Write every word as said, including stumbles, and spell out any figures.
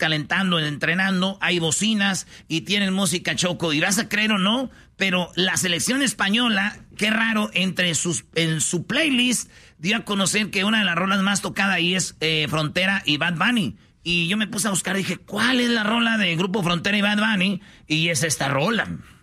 calentando, entrenando, hay bocinas y tienen música, Choco. Y vas a creer o no, pero la selección española, qué raro, entre sus, en su playlist dio a conocer que una de las rolas más tocadas ahí es eh, Frontera y Bad Bunny. Y yo me puse a buscar y dije, ¿cuál es la rola de Grupo Frontera y Bad Bunny? Y es esta rola.